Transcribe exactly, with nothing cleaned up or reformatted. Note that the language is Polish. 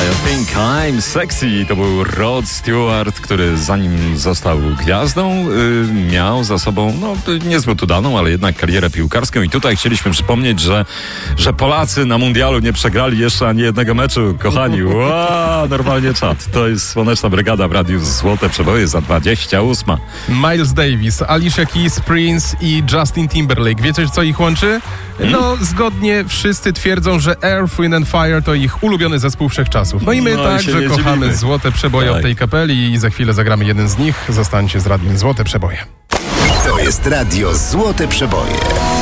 I think I'm sexy. To był Rod Stewart, który zanim został gwiazdą, yy, miał za sobą, no niezbyt udaną, ale jednak karierę piłkarską. I tutaj chcieliśmy przypomnieć, że, że Polacy na mundialu nie przegrali jeszcze ani jednego meczu. Kochani, wow, normalnie czad. To jest Słoneczna Brygada w Radiu Złote Przeboje za dwadzieścia ósma. Miles Davis, Alicia Keys, Prince i Justin Timberlake. Wiecie, co ich łączy? No, zgodnie wszyscy twierdzą, że Earth, Wind and Fire to ich ulubiony zespół wszechczasów. No i my no także i kochamy dziwimy. Złote Przeboje tak. od tej kapeli i za chwilę zagramy jeden z nich. Zostańcie z Radiem Złote Przeboje. To jest Radio Złote Przeboje.